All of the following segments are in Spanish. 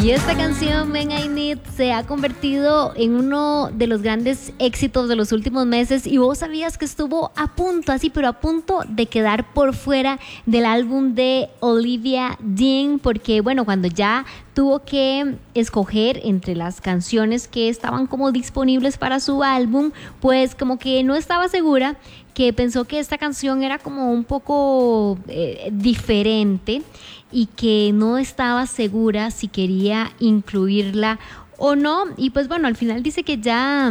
Y esta canción, Men I Need, se ha convertido en uno de los grandes éxitos de los últimos meses. Y vos sabías que estuvo a punto, así, pero a punto de quedar por fuera del álbum de Olivia Dean, porque bueno, cuando ya tuvo que escoger entre las canciones que estaban como disponibles para su álbum, pues como que no estaba segura, que pensó que esta canción era como un poco diferente y que no estaba segura si quería incluirla o no. Y pues bueno, al final dice que ya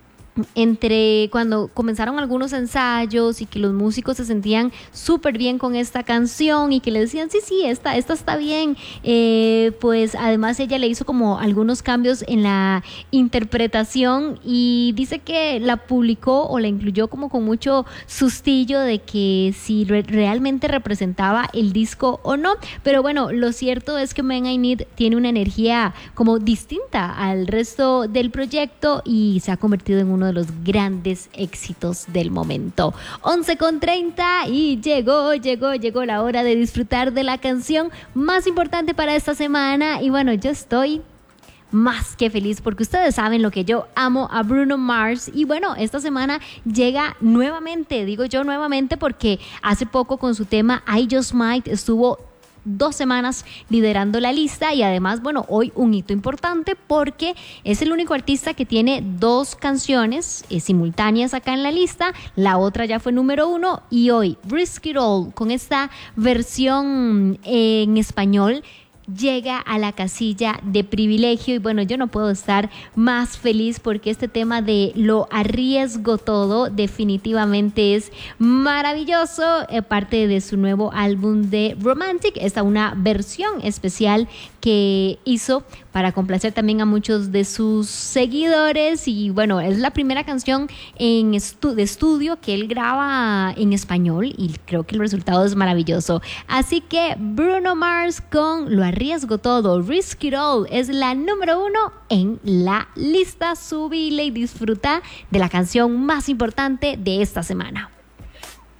entre cuando comenzaron algunos ensayos y que los músicos se sentían súper bien con esta canción y que le decían sí, esta está bien, pues además ella le hizo como algunos cambios en la interpretación y dice que la publicó o la incluyó como con mucho sustillo de que si realmente representaba el disco o no. Pero bueno, lo cierto es que Men I Need tiene una energía como distinta al resto del proyecto y se ha convertido en uno de los grandes éxitos del momento. 11:30 y llegó la hora de disfrutar de la canción más importante para esta semana. Y bueno, yo estoy más que feliz porque ustedes saben lo que yo amo a Bruno Mars. Y bueno, esta semana llega nuevamente, digo yo nuevamente porque hace poco con su tema I Just Might estuvo 2 semanas liderando la lista y además, bueno, hoy un hito importante porque es el único artista que tiene 2 canciones simultáneas acá en la lista. La otra ya fue número 1 y hoy Risk It All con esta versión en español llega a la casilla de privilegio. Y bueno, yo no puedo estar más feliz porque este tema de Lo Arriesgo Todo definitivamente es maravilloso, parte de su nuevo álbum de Romantic. Esta una versión especial que hizo para complacer también a muchos de sus seguidores. Y bueno, es la primera canción de estudio que él graba en español y creo que el resultado es maravilloso. Así que Bruno Mars con Lo Arriesgo Todo, Risk It All, es la número 1 en la lista. Subile y disfruta de la canción más importante de esta semana.